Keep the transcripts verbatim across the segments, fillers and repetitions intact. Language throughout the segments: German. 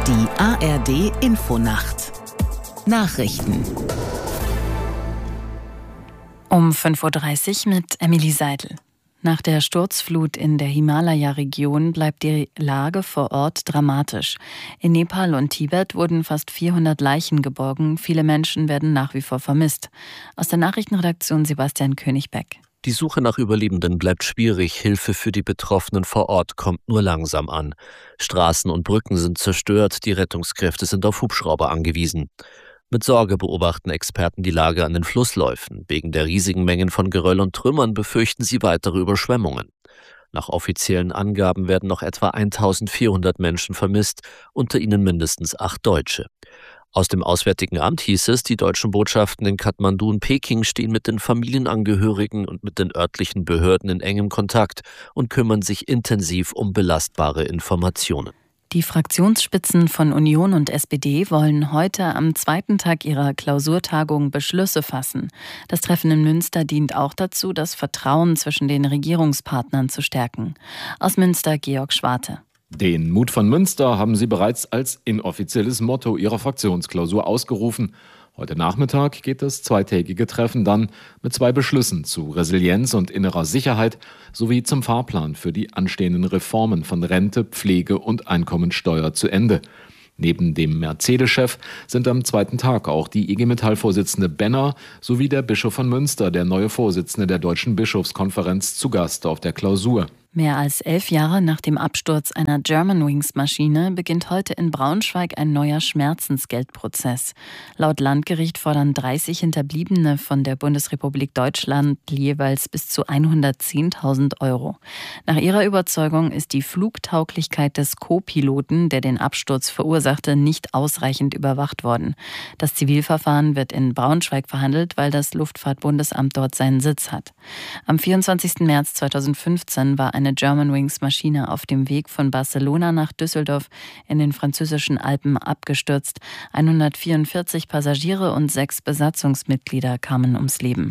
Die A R D-Infonacht Nachrichten um fünf Uhr dreißig mit Emily Seidel. Nach der Sturzflut in der Himalaya-Region bleibt die Lage vor Ort dramatisch. In Nepal und Tibet wurden fast vierhundert Leichen geborgen. Viele Menschen werden nach wie vor vermisst. Aus der Nachrichtenredaktion Sebastian König-Beck. Die Suche nach Überlebenden bleibt schwierig. Hilfe für die Betroffenen vor Ort kommt nur langsam an. Straßen und Brücken sind zerstört. Die Rettungskräfte sind auf Hubschrauber angewiesen. Mit Sorge beobachten Experten die Lage an den Flussläufen. Wegen der riesigen Mengen von Geröll und Trümmern befürchten sie weitere Überschwemmungen. Nach offiziellen Angaben werden noch etwa eintausendvierhundert Menschen vermisst, unter ihnen mindestens acht Deutsche. Aus dem Auswärtigen Amt hieß es, die deutschen Botschaften in Kathmandu und Peking stehen mit den Familienangehörigen und mit den örtlichen Behörden in engem Kontakt und kümmern sich intensiv um belastbare Informationen. Die Fraktionsspitzen von Union und S P D wollen heute am zweiten Tag ihrer Klausurtagung Beschlüsse fassen. Das Treffen in Münster dient auch dazu, das Vertrauen zwischen den Regierungspartnern zu stärken. Aus Münster Georg Schwarte. Den Mut von Münster haben sie bereits als inoffizielles Motto ihrer Fraktionsklausur ausgerufen. Heute Nachmittag geht das zweitägige Treffen dann mit zwei Beschlüssen zu Resilienz und innerer Sicherheit sowie zum Fahrplan für die anstehenden Reformen von Rente, Pflege und Einkommensteuer zu Ende. Neben dem Mercedes-Chef sind am zweiten Tag auch die I G Metall-Vorsitzende Benner sowie der Bischof von Münster, der neue Vorsitzende der Deutschen Bischofskonferenz, zu Gast auf der Klausur. Mehr als elf Jahre nach dem Absturz einer Germanwings-Maschine beginnt heute in Braunschweig ein neuer Schmerzensgeldprozess. Laut Landgericht fordern dreißig Hinterbliebene von der Bundesrepublik Deutschland jeweils bis zu hundertzehntausend Euro. Nach ihrer Überzeugung ist die Flugtauglichkeit des Co-Piloten, der den Absturz verursachte, nicht ausreichend überwacht worden. Das Zivilverfahren wird in Braunschweig verhandelt, weil das Luftfahrtbundesamt dort seinen Sitz hat. Am vierundzwanzigsten März zweitausendfünfzehn war eine Germanwings-Maschine auf dem Weg von Barcelona nach Düsseldorf in den französischen Alpen abgestürzt. hundertvierundvierzig Passagiere und sechs Besatzungsmitglieder kamen ums Leben.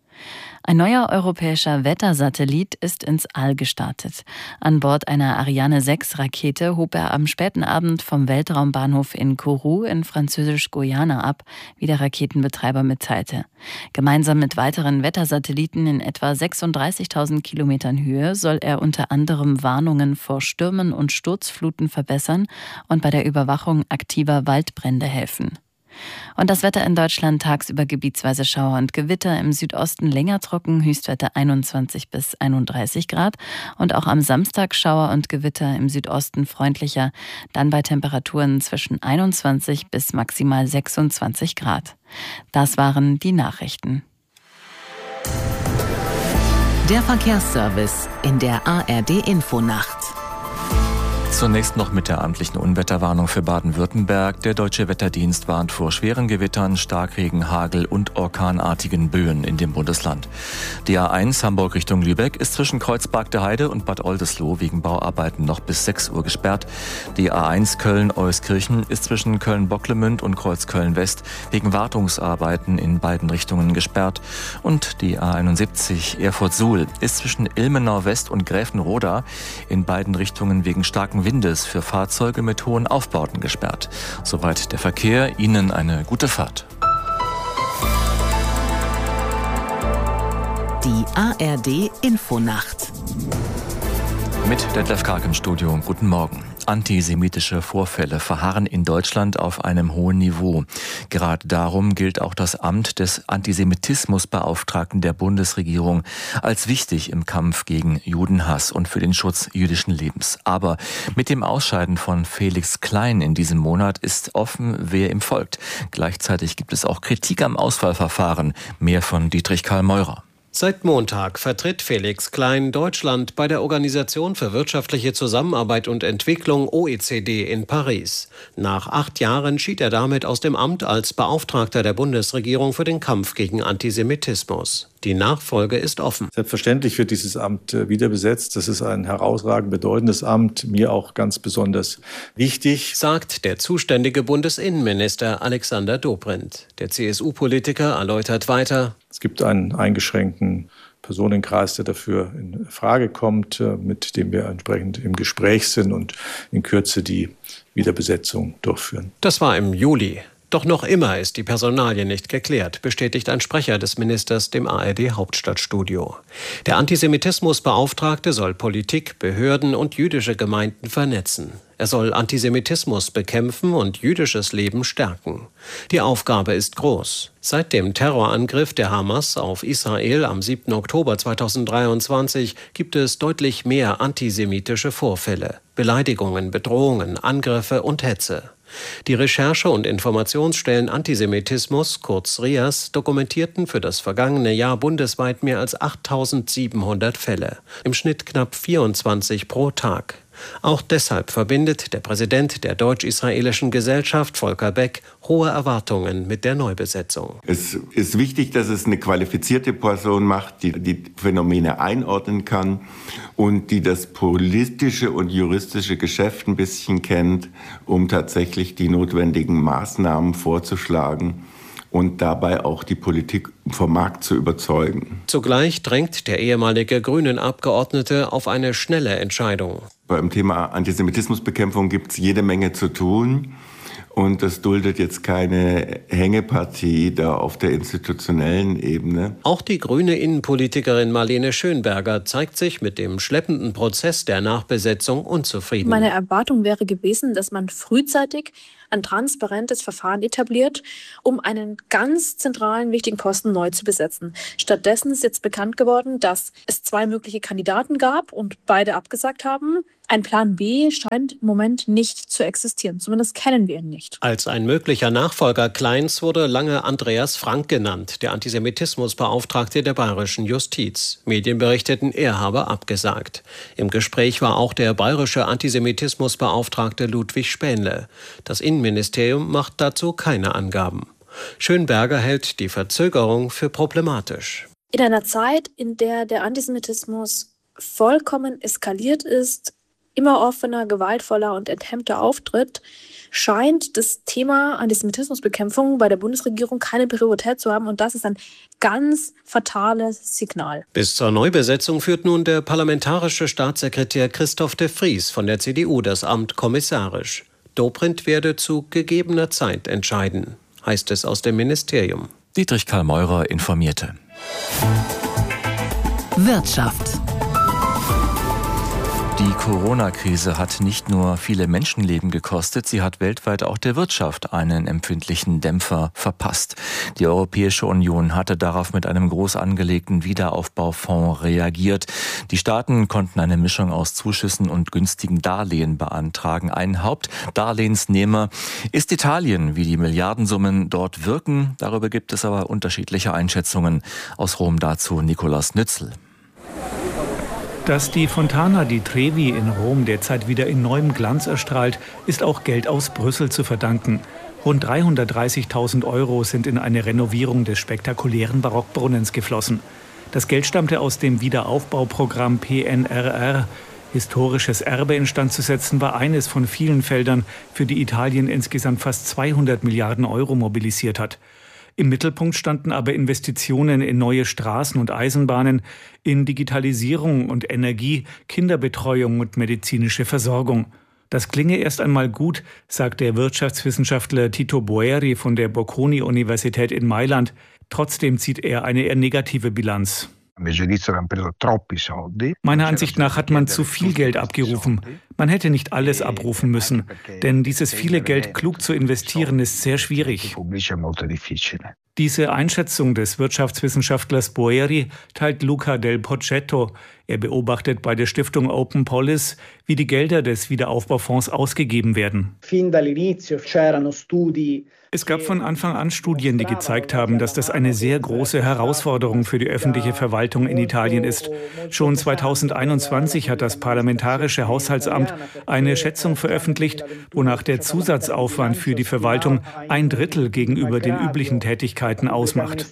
Ein neuer europäischer Wettersatellit ist ins All gestartet. An Bord einer Ariane sechs Rakete hob er am späten Abend vom Weltraumbahnhof in Kourou in Französisch-Guyana ab, wie der Raketenbetreiber mitteilte. Gemeinsam mit weiteren Wettersatelliten in etwa sechsunddreißigtausend Kilometern Höhe soll er unter anderem Warnungen vor Stürmen und Sturzfluten verbessern und bei der Überwachung aktiver Waldbrände helfen. Und das Wetter in Deutschland: tagsüber gebietsweise Schauer und Gewitter, im Südosten länger trocken, Höchstwerte einundzwanzig bis einunddreißig Grad. Und auch am Samstag Schauer und Gewitter, im Südosten freundlicher, dann bei Temperaturen zwischen einundzwanzig bis maximal sechsundzwanzig Grad. Das waren die Nachrichten. Der Verkehrsservice in der A R D-Infonacht. Zunächst noch mit der amtlichen Unwetterwarnung für Baden-Württemberg. Der Deutsche Wetterdienst warnt vor schweren Gewittern, Starkregen, Hagel und orkanartigen Böen in dem Bundesland. Die A eins Hamburg Richtung Lübeck ist zwischen Kreuzberg der Heide und Bad Oldesloe wegen Bauarbeiten noch bis sechs Uhr gesperrt. Die A eins Köln-Euskirchen ist zwischen Köln-Bocklemünd und Kreuzköln-West wegen Wartungsarbeiten in beiden Richtungen gesperrt. Und die A einundsiebzig Erfurt-Suhl ist zwischen Ilmenau-West und Gräfenroda in beiden Richtungen wegen starken Windes für Fahrzeuge mit hohen Aufbauten gesperrt. Soweit der Verkehr. Ihnen eine gute Fahrt. Die A R D-Infonacht. Mit Detlef Karg im Studio. Guten Morgen. Antisemitische Vorfälle verharren in Deutschland auf einem hohen Niveau. Gerade darum gilt auch das Amt des Antisemitismusbeauftragten der Bundesregierung als wichtig im Kampf gegen Judenhass und für den Schutz jüdischen Lebens. Aber mit dem Ausscheiden von Felix Klein in diesem Monat ist offen, wer ihm folgt. Gleichzeitig gibt es auch Kritik am Auswahlverfahren. Mehr von Dietrich Karl Meurer. Seit Montag vertritt Felix Klein Deutschland bei der Organisation für wirtschaftliche Zusammenarbeit und Entwicklung O E C D in Paris. Nach acht Jahren schied er damit aus dem Amt als Beauftragter der Bundesregierung für den Kampf gegen Antisemitismus. Die Nachfolge ist offen. Selbstverständlich wird dieses Amt wieder besetzt. Das ist ein herausragend bedeutendes Amt, mir auch ganz besonders wichtig, sagt der zuständige Bundesinnenminister Alexander Dobrindt. Der C S U-Politiker erläutert weiter: Es gibt einen eingeschränkten Personenkreis, der dafür in Frage kommt, mit dem wir entsprechend im Gespräch sind und in Kürze die Wiederbesetzung durchführen. Das war im Juli. Doch noch immer ist die Personalie nicht geklärt, bestätigt ein Sprecher des Ministers dem A R D-Hauptstadtstudio. Der Antisemitismusbeauftragte soll Politik, Behörden und jüdische Gemeinden vernetzen. Er soll Antisemitismus bekämpfen und jüdisches Leben stärken. Die Aufgabe ist groß. Seit dem Terrorangriff der Hamas auf Israel am siebten Oktober zweitausenddreiundzwanzig gibt es deutlich mehr antisemitische Vorfälle, Beleidigungen, Bedrohungen, Angriffe und Hetze. Die Recherche- und Informationsstellen Antisemitismus, kurz R I A S, dokumentierten für das vergangene Jahr bundesweit mehr als achttausendsiebenhundert Fälle, im Schnitt knapp vierundzwanzig pro Tag. Auch deshalb verbindet der Präsident der Deutsch-Israelischen Gesellschaft, Volker Beck, hohe Erwartungen mit der Neubesetzung. Es ist wichtig, dass es eine qualifizierte Person macht, die die Phänomene einordnen kann und die das politische und juristische Geschäft ein bisschen kennt, um tatsächlich die notwendigen Maßnahmen vorzuschlagen und dabei auch die Politik vom Markt zu überzeugen. Zugleich drängt der ehemalige Grünen-Abgeordnete auf eine schnelle Entscheidung. Beim Thema Antisemitismusbekämpfung gibt es jede Menge zu tun. Und das duldet jetzt keine Hängepartie da auf der institutionellen Ebene. Auch die grüne Innenpolitikerin Marlene Schönberger zeigt sich mit dem schleppenden Prozess der Nachbesetzung unzufrieden. Meine Erwartung wäre gewesen, dass man frühzeitig ein transparentes Verfahren etabliert, um einen ganz zentralen, wichtigen Posten neu zu besetzen. Stattdessen ist jetzt bekannt geworden, dass es zwei mögliche Kandidaten gab und beide abgesagt haben. Ein Plan B scheint im Moment nicht zu existieren. Zumindest kennen wir ihn nicht. Als ein möglicher Nachfolger Kleins wurde lange Andreas Frank genannt, der Antisemitismusbeauftragte der bayerischen Justiz. Medien berichteten, er habe abgesagt. Im Gespräch war auch der bayerische Antisemitismusbeauftragte Ludwig Spähnle. Das Innenministerium macht dazu keine Angaben. Schönberger hält die Verzögerung für problematisch. In einer Zeit, in der der Antisemitismus vollkommen eskaliert ist, immer offener, gewaltvoller und enthemmter auftritt, scheint das Thema Antisemitismusbekämpfung bei der Bundesregierung keine Priorität zu haben. Und das ist ein ganz fatales Signal. Bis zur Neubesetzung führt nun der parlamentarische Staatssekretär Christoph de Vries von der C D U das Amt kommissarisch. Dobrindt werde zu gegebener Zeit entscheiden, heißt es aus dem Ministerium. Dietrich Karl Meurer informierte. Wirtschaft. Die Corona-Krise hat nicht nur viele Menschenleben gekostet, sie hat weltweit auch der Wirtschaft einen empfindlichen Dämpfer verpasst. Die Europäische Union hatte darauf mit einem groß angelegten Wiederaufbaufonds reagiert. Die Staaten konnten eine Mischung aus Zuschüssen und günstigen Darlehen beantragen. Ein Hauptdarlehensnehmer ist Italien. Wie die Milliardensummen dort wirken, darüber gibt es aber unterschiedliche Einschätzungen. Aus Rom dazu Nikolaus Nützel. Dass die Fontana di Trevi in Rom derzeit wieder in neuem Glanz erstrahlt, ist auch Geld aus Brüssel zu verdanken. Rund dreihundertdreißigtausend Euro sind in eine Renovierung des spektakulären Barockbrunnens geflossen. Das Geld stammte aus dem Wiederaufbauprogramm P N R R. Historisches Erbe instand zu setzen war eines von vielen Feldern, für die Italien insgesamt fast zweihundert Milliarden Euro mobilisiert hat. Im Mittelpunkt standen aber Investitionen in neue Straßen und Eisenbahnen, in Digitalisierung und Energie, Kinderbetreuung und medizinische Versorgung. Das klinge erst einmal gut, sagt der Wirtschaftswissenschaftler Tito Boeri von der Bocconi-Universität in Mailand. Trotzdem zieht er eine eher negative Bilanz. Meiner Ansicht nach hat man zu viel Geld abgerufen. Man hätte nicht alles abrufen müssen, denn dieses viele Geld klug zu investieren ist sehr schwierig. Diese Einschätzung des Wirtschaftswissenschaftlers Boeri teilt Luca Del Poccetto. Er beobachtet bei der Stiftung Open Polis, wie die Gelder des Wiederaufbaufonds ausgegeben werden. Es gab von Anfang an Studien, die gezeigt haben, dass das eine sehr große Herausforderung für die öffentliche Verwaltung in Italien ist. Schon zweitausendeinundzwanzig hat das Parlamentarische Haushaltsamt eine Schätzung veröffentlicht, wonach der Zusatzaufwand für die Verwaltung ein Drittel gegenüber den üblichen Tätigkeiten ausmacht.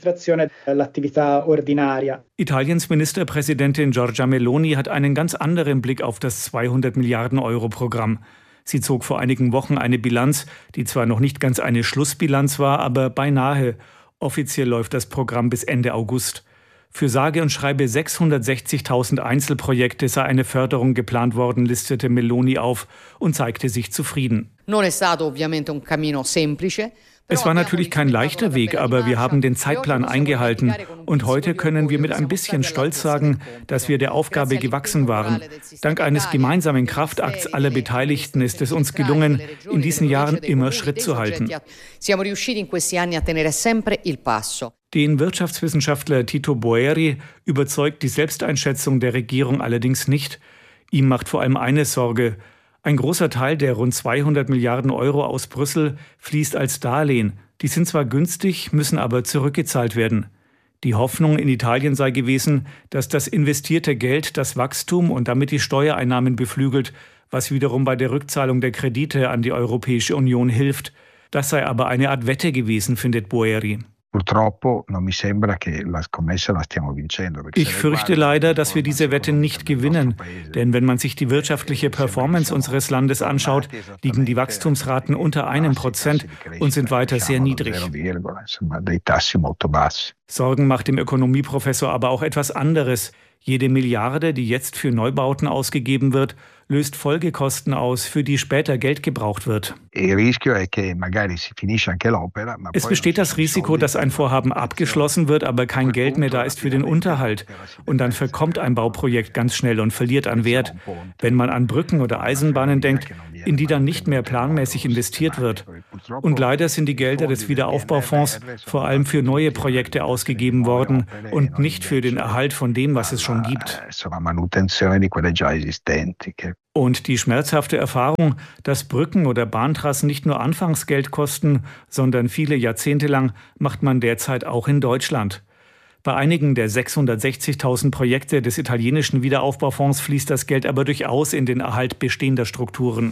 Italiens Ministerpräsidentin Giorgia Meloni hat einen ganz anderen Blick auf das zweihundert Milliarden Euro Programm. Sie zog vor einigen Wochen eine Bilanz, die zwar noch nicht ganz eine Schlussbilanz war, aber beinahe. Offiziell läuft das Programm bis Ende August. Für sage und schreibe sechshundertsechzigtausend Einzelprojekte sei eine Förderung geplant worden, listete Meloni auf und zeigte sich zufrieden. Es war natürlich kein leichter Weg, aber wir haben den Zeitplan eingehalten. Und heute können wir mit ein bisschen Stolz sagen, dass wir der Aufgabe gewachsen waren. Dank eines gemeinsamen Kraftakts aller Beteiligten ist es uns gelungen, in diesen Jahren immer Schritt zu halten. Den Wirtschaftswissenschaftler Tito Boeri überzeugt die Selbsteinschätzung der Regierung allerdings nicht. Ihm macht vor allem eine Sorge: Ein großer Teil der rund zweihundert Milliarden Euro aus Brüssel fließt als Darlehen. Die sind zwar günstig, müssen aber zurückgezahlt werden. Die Hoffnung in Italien sei gewesen, dass das investierte Geld das Wachstum und damit die Steuereinnahmen beflügelt, was wiederum bei der Rückzahlung der Kredite an die Europäische Union hilft. Das sei aber eine Art Wette gewesen, findet Boeri. Ich fürchte leider, dass wir diese Wette nicht gewinnen. Denn wenn man sich die wirtschaftliche Performance unseres Landes anschaut, liegen die Wachstumsraten unter einem Prozent und sind weiter sehr niedrig. Sorgen macht dem Ökonomieprofessor aber auch etwas anderes. Jede Milliarde, die jetzt für Neubauten ausgegeben wird, löst Folgekosten aus, für die später Geld gebraucht wird. Es besteht das Risiko, dass ein Vorhaben abgeschlossen wird, aber kein Geld mehr da ist für den Unterhalt. Und dann verkommt ein Bauprojekt ganz schnell und verliert an Wert. Wenn man an Brücken oder Eisenbahnen denkt, in die dann nicht mehr planmäßig investiert wird. Und leider sind die Gelder des Wiederaufbaufonds vor allem für neue Projekte ausgegeben worden und nicht für den Erhalt von dem, was es schon gibt. Und die schmerzhafte Erfahrung, dass Brücken oder Bahntrassen nicht nur Anfangsgeld kosten, sondern viele Jahrzehnte lang, macht man derzeit auch in Deutschland. Bei einigen der sechshundertsechzigtausend Projekte des italienischen Wiederaufbaufonds fließt das Geld aber durchaus in den Erhalt bestehender Strukturen.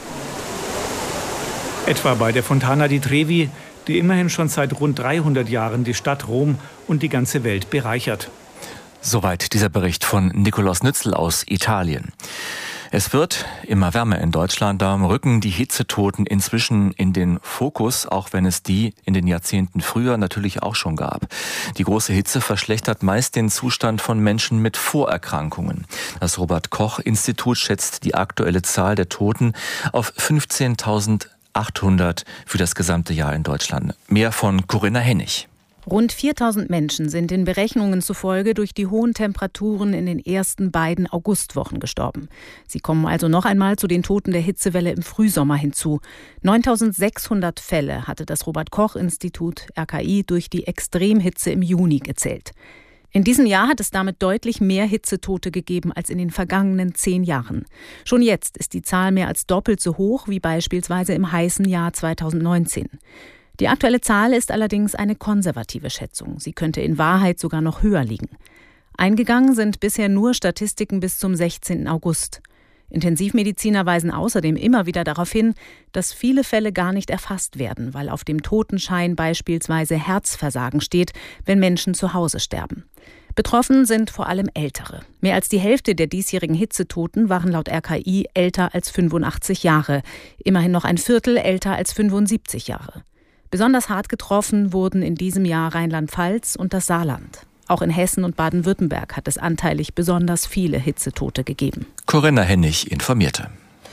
Etwa bei der Fontana di Trevi, die immerhin schon seit rund dreihundert Jahren die Stadt Rom und die ganze Welt bereichert. Soweit dieser Bericht von Nikolaus Nützel aus Italien. Es wird immer wärmer in Deutschland, darum rücken die Hitzetoten inzwischen in den Fokus, auch wenn es die in den Jahrzehnten früher natürlich auch schon gab. Die große Hitze verschlechtert meist den Zustand von Menschen mit Vorerkrankungen. Das Robert-Koch-Institut schätzt die aktuelle Zahl der Toten auf fünfzehntausendachthundert für das gesamte Jahr in Deutschland. Mehr von Corinna Hennig. Rund viertausend Menschen sind den Berechnungen zufolge durch die hohen Temperaturen in den ersten beiden Augustwochen gestorben. Sie kommen also noch einmal zu den Toten der Hitzewelle im Frühsommer hinzu. neuntausendsechshundert Fälle hatte das Robert-Koch-Institut R K I durch die Extremhitze im Juni gezählt. In diesem Jahr hat es damit deutlich mehr Hitzetote gegeben als in den vergangenen zehn Jahren. Schon jetzt ist die Zahl mehr als doppelt so hoch wie beispielsweise im heißen Jahr zweitausendneunzehn. Die aktuelle Zahl ist allerdings eine konservative Schätzung. Sie könnte in Wahrheit sogar noch höher liegen. Eingegangen sind bisher nur Statistiken bis zum sechzehnten August. Intensivmediziner weisen außerdem immer wieder darauf hin, dass viele Fälle gar nicht erfasst werden, weil auf dem Totenschein beispielsweise Herzversagen steht, wenn Menschen zu Hause sterben. Betroffen sind vor allem Ältere. Mehr als die Hälfte der diesjährigen Hitzetoten waren laut R K I älter als fünfundachtzig Jahre. Immerhin noch ein Viertel älter als fünfundsiebzig Jahre. Besonders hart getroffen wurden in diesem Jahr Rheinland-Pfalz und das Saarland. Auch in Hessen und Baden-Württemberg hat es anteilig besonders viele Hitzetote gegeben. Corinna Hennig informierte.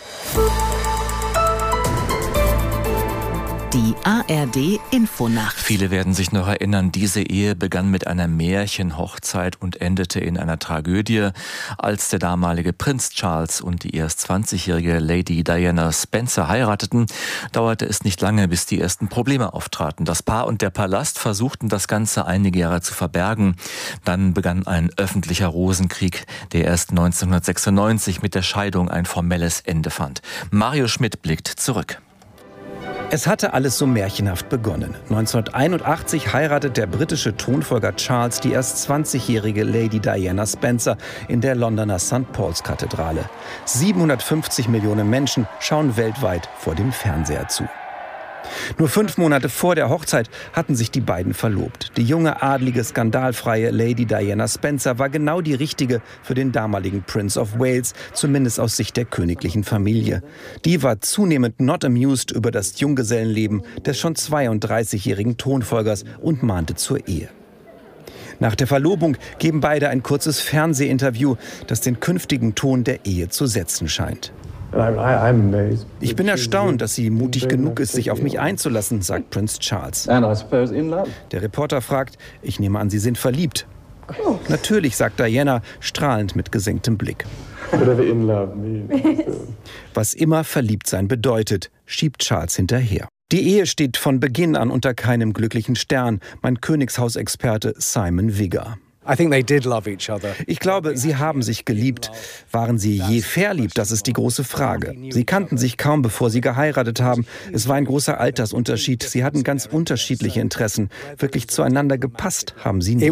Die A R D-Infonacht. Viele werden sich noch erinnern, diese Ehe begann mit einer Märchenhochzeit und endete in einer Tragödie. Als der damalige Prinz Charles und die erst zwanzigjährige Lady Diana Spencer heirateten, dauerte es nicht lange, bis die ersten Probleme auftraten. Das Paar und der Palast versuchten das Ganze einige Jahre zu verbergen. Dann begann ein öffentlicher Rosenkrieg, der erst neunzehnhundertsechsundneunzig mit der Scheidung ein formelles Ende fand. Mario Schmidt blickt zurück. Es hatte alles so märchenhaft begonnen. neunzehnhunderteinundachtzig heiratet der britische Thronfolger Charles die erst zwanzigjährige Lady Diana Spencer in der Londoner Sankt Paul's Kathedrale. siebenhundertfünfzig Millionen Menschen schauen weltweit vor dem Fernseher zu. Nur fünf Monate vor der Hochzeit hatten sich die beiden verlobt. Die junge, adlige, skandalfreie Lady Diana Spencer war genau die richtige für den damaligen Prince of Wales, zumindest aus Sicht der königlichen Familie. Die war zunehmend not amused über das Junggesellenleben des schon zweiunddreißigjährigen Thronfolgers und mahnte zur Ehe. Nach der Verlobung geben beide ein kurzes Fernsehinterview, das den künftigen Ton der Ehe zu setzen scheint. Ich bin erstaunt, dass sie mutig genug ist, sich auf mich einzulassen, sagt Prinz Charles. Der Reporter fragt, ich nehme an, Sie sind verliebt. Natürlich, sagt Diana, strahlend mit gesenktem Blick. Was immer verliebt sein bedeutet, schiebt Charles hinterher. Die Ehe steht von Beginn an unter keinem glücklichen Stern, mein Königshausexperte Simon Vigor. Ich glaube, sie haben sich geliebt. Waren sie je verliebt? Das ist die große Frage. Sie kannten sich kaum, bevor sie geheiratet haben. Es war ein großer Altersunterschied. Sie hatten ganz unterschiedliche Interessen. Wirklich zueinander gepasst haben sie nie.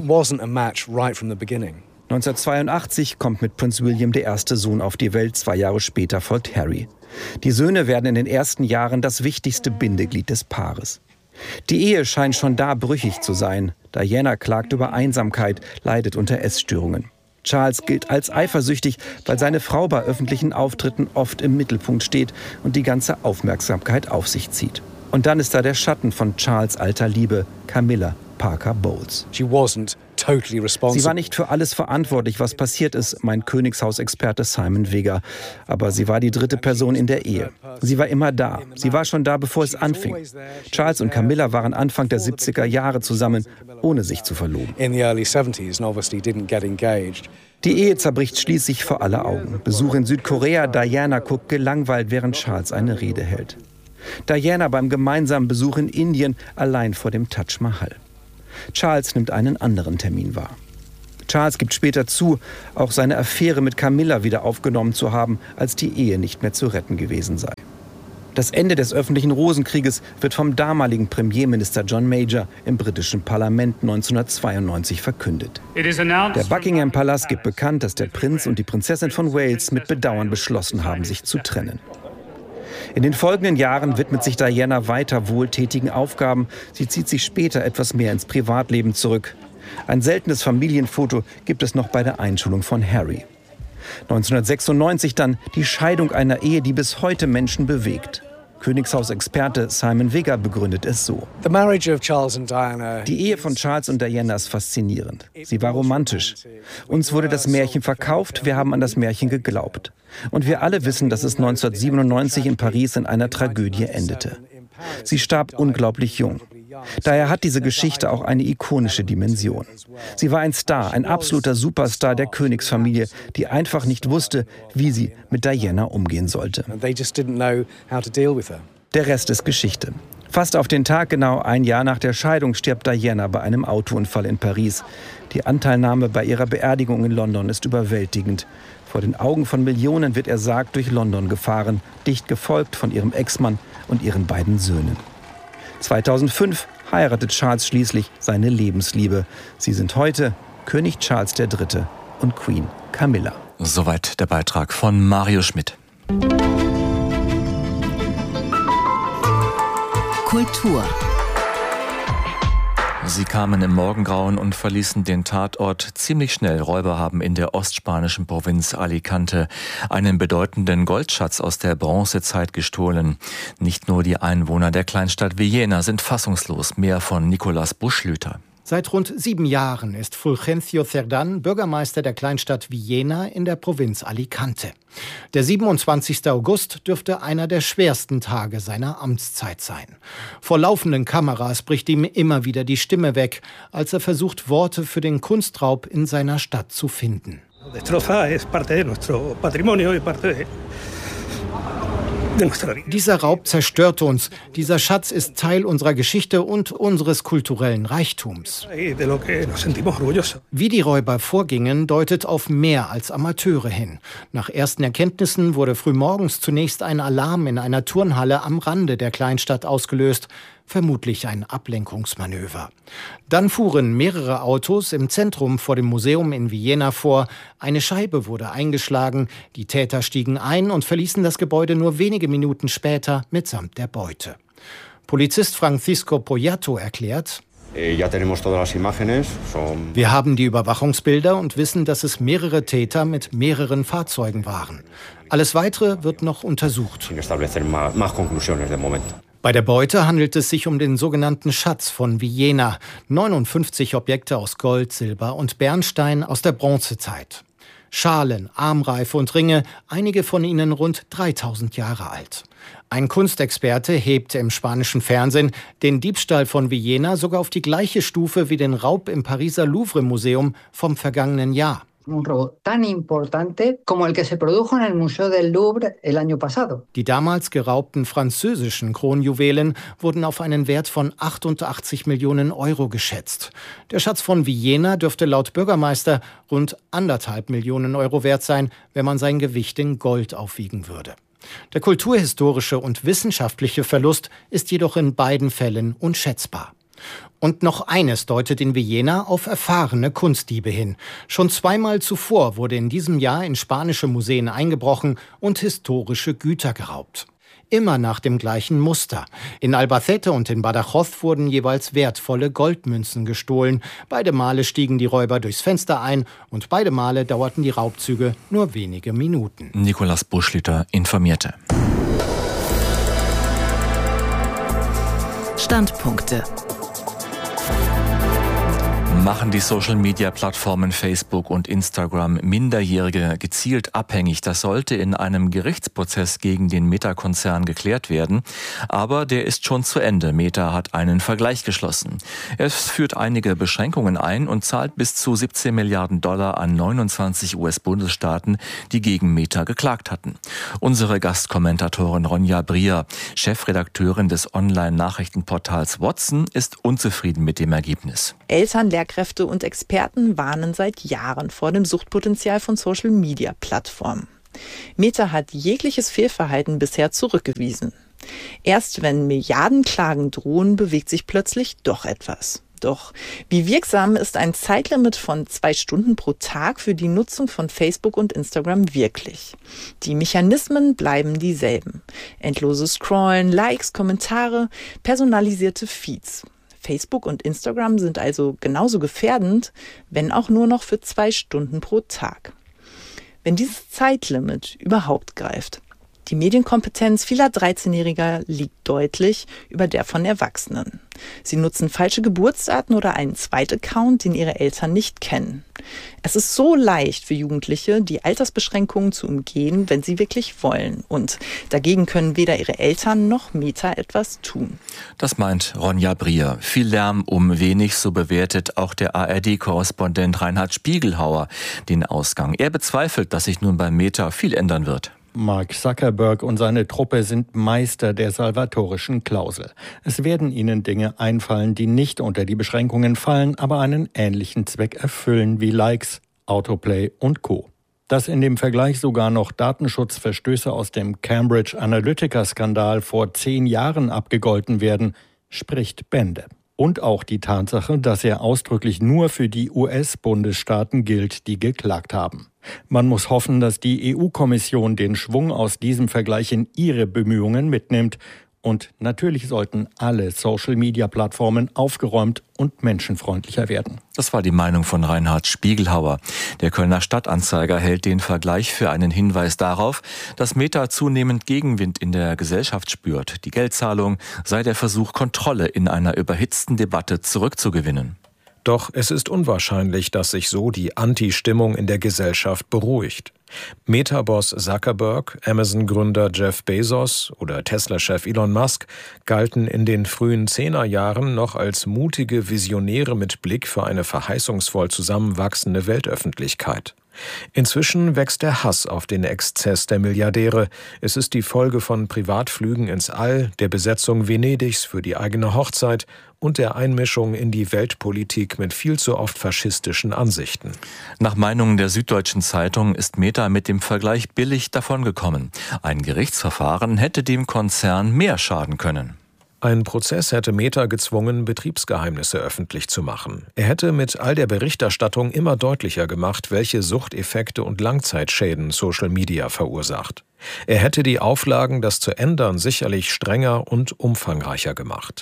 neunzehnhundertzweiundachtzig kommt mit Prinz William der erste Sohn auf die Welt. Zwei Jahre später folgt Harry. Die Söhne werden in den ersten Jahren das wichtigste Bindeglied des Paares. Die Ehe scheint schon da brüchig zu sein. Diana klagt über Einsamkeit, leidet unter Essstörungen. Charles gilt als eifersüchtig, weil seine Frau bei öffentlichen Auftritten oft im Mittelpunkt steht und die ganze Aufmerksamkeit auf sich zieht. Und dann ist da der Schatten von Charles' alter Liebe, Camilla Parker Bowles. Sie war nicht für alles verantwortlich, was passiert ist, mein Königshausexperte Simon Vigor. Aber sie war die dritte Person in der Ehe. Sie war immer da. Sie war schon da, bevor es anfing. Charles und Camilla waren Anfang der siebziger Jahre zusammen, ohne sich zu verloben. Die Ehe zerbricht schließlich vor aller Augen. Besuch in Südkorea, Diana guckt gelangweilt, während Charles eine Rede hält. Diana beim gemeinsamen Besuch in Indien, allein vor dem Taj Mahal. Charles nimmt einen anderen Termin wahr. Charles gibt später zu, auch seine Affäre mit Camilla wieder aufgenommen zu haben, als die Ehe nicht mehr zu retten gewesen sei. Das Ende des öffentlichen Rosenkrieges wird vom damaligen Premierminister John Major im britischen Parlament neunzehnhundertzweiundneunzig verkündet. Der Buckingham-Palast gibt bekannt, dass der Prinz und die Prinzessin von Wales mit Bedauern beschlossen haben, sich zu trennen. In den folgenden Jahren widmet sich Diana weiter wohltätigen Aufgaben. Sie zieht sich später etwas mehr ins Privatleben zurück. Ein seltenes Familienfoto gibt es noch bei der Einschulung von Harry. neunzehnhundertsechsundneunzig dann die Scheidung einer Ehe, die bis heute Menschen bewegt. Königshausexperte Simon Vigor begründet es so. Die Ehe von Charles und Diana ist faszinierend. Sie war romantisch. Uns wurde das Märchen verkauft, wir haben an das Märchen geglaubt. Und wir alle wissen, dass es neunzehnhundertsiebenundneunzig in Paris in einer Tragödie endete. Sie starb unglaublich jung. Daher hat diese Geschichte auch eine ikonische Dimension. Sie war ein Star, ein absoluter Superstar der Königsfamilie, die einfach nicht wusste, wie sie mit Diana umgehen sollte. Der Rest ist Geschichte. Fast auf den Tag genau ein Jahr nach der Scheidung stirbt Diana bei einem Autounfall in Paris. Die Anteilnahme bei ihrer Beerdigung in London ist überwältigend. Vor den Augen von Millionen wird ersagt durch London gefahren, dicht gefolgt von ihrem Ex-Mann und ihren beiden Söhnen. zweitausendfünf heiratet Charles schließlich seine Lebensliebe. Sie sind heute König Charles der Dritte und Queen Camilla. Soweit der Beitrag von Mario Schmidt. Kultur. Sie kamen im Morgengrauen und verließen den Tatort ziemlich schnell. Räuber haben in der ostspanischen Provinz Alicante einen bedeutenden Goldschatz aus der Bronzezeit gestohlen. Nicht nur die Einwohner der Kleinstadt Villena sind fassungslos. Mehr von Nicolas Buschlüter. Seit rund sieben Jahren ist Fulgencio Cerdán Bürgermeister der Kleinstadt Villena in der Provinz Alicante. Der siebenundzwanzigste August dürfte einer der schwersten Tage seiner Amtszeit sein. Vor laufenden Kameras bricht ihm immer wieder die Stimme weg, als er versucht, Worte für den Kunstraub in seiner Stadt zu finden. Dieser Raub zerstört uns. Dieser Schatz ist Teil unserer Geschichte und unseres kulturellen Reichtums. Wie die Räuber vorgingen, deutet auf mehr als Amateure hin. Nach ersten Erkenntnissen wurde frühmorgens zunächst ein Alarm in einer Turnhalle am Rande der Kleinstadt ausgelöst. Vermutlich ein Ablenkungsmanöver. Dann fuhren mehrere Autos im Zentrum vor dem Museum in Villena vor. Eine Scheibe wurde eingeschlagen. Die Täter stiegen ein und verließen das Gebäude nur wenige Minuten später mitsamt der Beute. Polizist Francisco Poyato erklärt: Wir haben die Überwachungsbilder und wissen, dass es mehrere Täter mit mehreren Fahrzeugen waren. Alles Weitere wird noch untersucht. Bei der Beute handelt es sich um den sogenannten Schatz von Villena. neunundfünfzig Objekte aus Gold, Silber und Bernstein aus der Bronzezeit. Schalen, Armreife und Ringe, einige von ihnen rund dreitausend Jahre alt. Ein Kunstexperte hebt im spanischen Fernsehen den Diebstahl von Villena sogar auf die gleiche Stufe wie den Raub im Pariser Louvre-Museum vom vergangenen Jahr. Un robo tan importante como el que se produjo en el Museo del Louvre el año pasado. Die damals geraubten französischen Kronjuwelen wurden auf einen Wert von achtundachtzig Millionen Euro geschätzt. Der Schatz von Villena dürfte laut Bürgermeister rund anderthalb Millionen Euro wert sein, wenn man sein Gewicht in Gold aufwiegen würde. Der kulturhistorische und wissenschaftliche Verlust ist jedoch in beiden Fällen unschätzbar. Und noch eines deutet in Villena auf erfahrene Kunstdiebe hin. Schon zweimal zuvor wurde in diesem Jahr in spanische Museen eingebrochen und historische Güter geraubt. Immer nach dem gleichen Muster. In Albacete und in Badajoz wurden jeweils wertvolle Goldmünzen gestohlen. Beide Male stiegen die Räuber durchs Fenster ein und beide Male dauerten die Raubzüge nur wenige Minuten. Nikolaus Buschliter informierte. Standpunkte. Machen die Social-Media-Plattformen Facebook und Instagram Minderjährige gezielt abhängig? Das sollte in einem Gerichtsprozess gegen den Meta-Konzern geklärt werden. Aber der ist schon zu Ende. Meta hat einen Vergleich geschlossen. Es führt einige Beschränkungen ein und zahlt bis zu siebzehn Milliarden Dollar an neunundzwanzig U S-Bundesstaaten, die gegen Meta geklagt hatten. Unsere Gastkommentatorin Ronja Brier, Chefredakteurin des Online-Nachrichtenportals Watson, ist unzufrieden mit dem Ergebnis. Eltern, Lehrkräfte und Experten warnen seit Jahren vor dem Suchtpotenzial von Social-Media-Plattformen. Meta hat jegliches Fehlverhalten bisher zurückgewiesen. Erst wenn Milliardenklagen drohen, bewegt sich plötzlich doch etwas. Doch wie wirksam ist ein Zeitlimit von zwei Stunden pro Tag für die Nutzung von Facebook und Instagram wirklich? Die Mechanismen bleiben dieselben. Endloses Scrollen, Likes, Kommentare, personalisierte Feeds. Facebook und Instagram sind also genauso gefährdend, wenn auch nur noch für zwei Stunden pro Tag. Wenn dieses Zeitlimit überhaupt greift. Die Medienkompetenz vieler dreizehnjähriger liegt deutlich über der von Erwachsenen. Sie nutzen falsche Geburtsdaten oder einen Zweitaccount, den ihre Eltern nicht kennen. Es ist so leicht für Jugendliche, die Altersbeschränkungen zu umgehen, wenn sie wirklich wollen. Und dagegen können weder ihre Eltern noch Meta etwas tun. Das meint Ronja Brier. Viel Lärm um wenig, so bewertet auch der A R D-Korrespondent Reinhard Spiegelhauer den Ausgang. Er bezweifelt, dass sich nun bei Meta viel ändern wird. Mark Zuckerberg und seine Truppe sind Meister der salvatorischen Klausel. Es werden ihnen Dinge einfallen, die nicht unter die Beschränkungen fallen, aber einen ähnlichen Zweck erfüllen wie Likes, Autoplay und Co. Dass in dem Vergleich sogar noch Datenschutzverstöße aus dem Cambridge Analytica-Skandal vor zehn Jahren abgegolten werden, spricht Bände. Und auch die Tatsache, dass er ausdrücklich nur für die U S-Bundesstaaten gilt, die geklagt haben. Man muss hoffen, dass die E U-Kommission den Schwung aus diesem Vergleich in ihre Bemühungen mitnimmt. Und natürlich sollten alle Social-Media-Plattformen aufgeräumt und menschenfreundlicher werden. Das war die Meinung von Reinhard Spiegelhauer. Der Kölner Stadtanzeiger hält den Vergleich für einen Hinweis darauf, dass Meta zunehmend Gegenwind in der Gesellschaft spürt. Die Geldzahlung sei der Versuch, Kontrolle in einer überhitzten Debatte zurückzugewinnen. Doch es ist unwahrscheinlich, dass sich so die Anti-Stimmung in der Gesellschaft beruhigt. Meta-Boss Zuckerberg, Amazon-Gründer Jeff Bezos oder Tesla-Chef Elon Musk galten in den frühen Zehnerjahren noch als mutige Visionäre mit Blick für eine verheißungsvoll zusammenwachsende Weltöffentlichkeit. Inzwischen wächst der Hass auf den Exzess der Milliardäre. Es ist die Folge von Privatflügen ins All, der Besetzung Venedigs für die eigene Hochzeit und der Einmischung in die Weltpolitik mit viel zu oft faschistischen Ansichten. Nach Meinung der Süddeutschen Zeitung ist Meta mit dem Vergleich billig davongekommen. Ein Gerichtsverfahren hätte dem Konzern mehr schaden können. Ein Prozess hätte Meta gezwungen, Betriebsgeheimnisse öffentlich zu machen. Er hätte mit all der Berichterstattung immer deutlicher gemacht, welche Suchteffekte und Langzeitschäden Social Media verursacht. Er hätte die Auflagen, das zu ändern, sicherlich strenger und umfangreicher gemacht.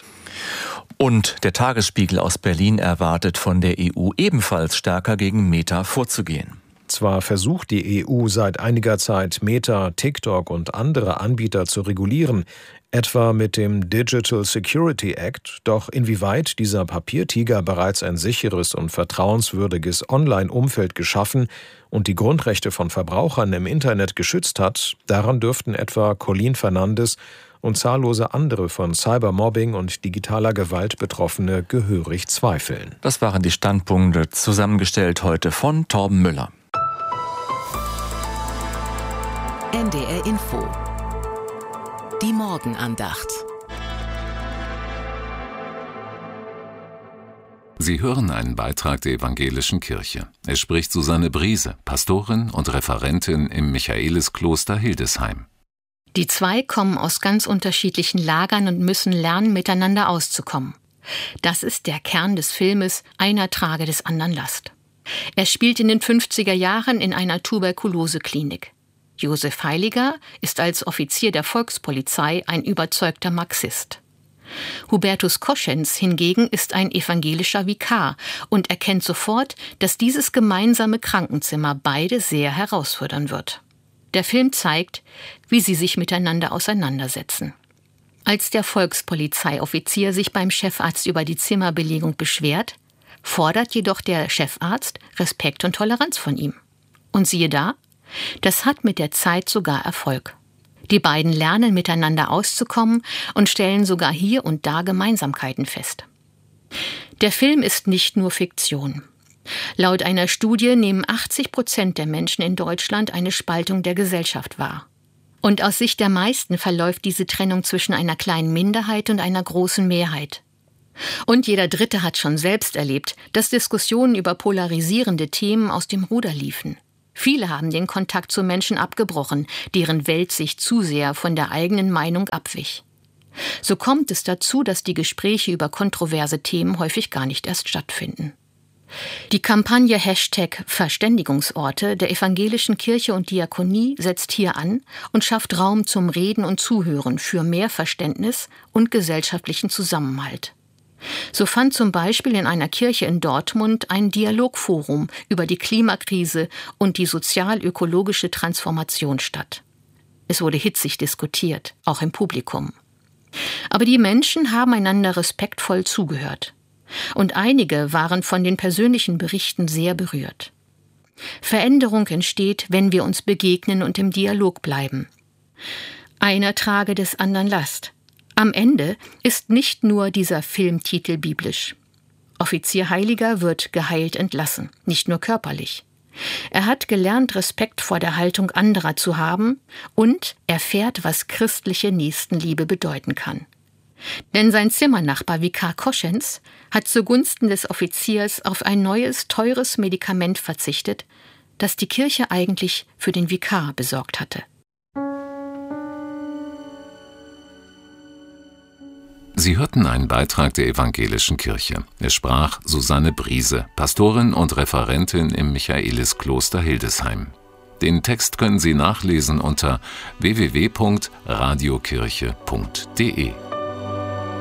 Und der Tagesspiegel aus Berlin erwartet von der E U ebenfalls stärker gegen Meta vorzugehen. Zwar versucht die E U seit einiger Zeit, Meta, TikTok und andere Anbieter zu regulieren, etwa mit dem Digital Security Act, doch inwieweit dieser Papiertiger bereits ein sicheres und vertrauenswürdiges Online-Umfeld geschaffen und die Grundrechte von Verbrauchern im Internet geschützt hat, daran dürften etwa Colleen Fernandes und zahllose andere von Cybermobbing und digitaler Gewalt Betroffene gehörig zweifeln. Das waren die Standpunkte, zusammengestellt heute von Torben Müller. N D R Info. Die Morgenandacht. Sie hören einen Beitrag der Evangelischen Kirche. Es spricht Susanne Briese, Pastorin und Referentin im Michaeliskloster Hildesheim. Die zwei kommen aus ganz unterschiedlichen Lagern und müssen lernen, miteinander auszukommen. Das ist der Kern des Filmes Einer trage des anderen Last. Er spielt in den fünfziger Jahren in einer Tuberkuloseklinik. Josef Heiliger ist als Offizier der Volkspolizei ein überzeugter Marxist. Hubertus Koschens hingegen ist ein evangelischer Vikar und erkennt sofort, dass dieses gemeinsame Krankenzimmer beide sehr herausfordern wird. Der Film zeigt, wie sie sich miteinander auseinandersetzen. Als der Volkspolizeioffizier sich beim Chefarzt über die Zimmerbelegung beschwert, fordert jedoch der Chefarzt Respekt und Toleranz von ihm. Und siehe da, das hat mit der Zeit sogar Erfolg. Die beiden lernen miteinander auszukommen und stellen sogar hier und da Gemeinsamkeiten fest. Der Film ist nicht nur Fiktion. Laut einer Studie nehmen achtzig Prozent der Menschen in Deutschland eine Spaltung der Gesellschaft wahr. Und aus Sicht der meisten verläuft diese Trennung zwischen einer kleinen Minderheit und einer großen Mehrheit. Und jeder Dritte hat schon selbst erlebt, dass Diskussionen über polarisierende Themen aus dem Ruder liefen. Viele haben den Kontakt zu Menschen abgebrochen, deren Welt sich zu sehr von der eigenen Meinung abwich. So kommt es dazu, dass die Gespräche über kontroverse Themen häufig gar nicht erst stattfinden. Die Kampagne Hashtag Verständigungsorte der Evangelischen Kirche und Diakonie setzt hier an und schafft Raum zum Reden und Zuhören für mehr Verständnis und gesellschaftlichen Zusammenhalt. So fand zum Beispiel in einer Kirche in Dortmund ein Dialogforum über die Klimakrise und die sozial-ökologische Transformation statt. Es wurde hitzig diskutiert, auch im Publikum. Aber die Menschen haben einander respektvoll zugehört. Und einige waren von den persönlichen Berichten sehr berührt. Veränderung entsteht, wenn wir uns begegnen und im Dialog bleiben. Einer trage des anderen Last. Am Ende ist nicht nur dieser Filmtitel biblisch. Offizier Heiliger wird geheilt entlassen, nicht nur körperlich. Er hat gelernt, Respekt vor der Haltung anderer zu haben und erfährt, was christliche Nächstenliebe bedeuten kann. Denn sein Zimmernachbar Vikar Koschens hat zugunsten des Offiziers auf ein neues, teures Medikament verzichtet, das die Kirche eigentlich für den Vikar besorgt hatte. Sie hörten einen Beitrag der Evangelischen Kirche. Es sprach Susanne Briese, Pastorin und Referentin im Michaeliskloster Hildesheim. Den Text können Sie nachlesen unter w w w punkt radiokirche punkt d e.